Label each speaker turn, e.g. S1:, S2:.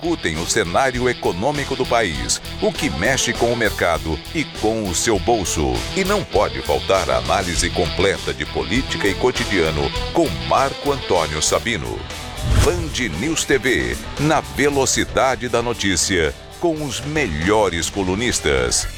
S1: repercutem o cenário econômico do país, o que mexe com o mercado e com o seu bolso. E não pode faltar a análise completa de política e cotidiano com Marco Antônio Sabino. Band News TV, na velocidade da notícia, com os melhores colunistas.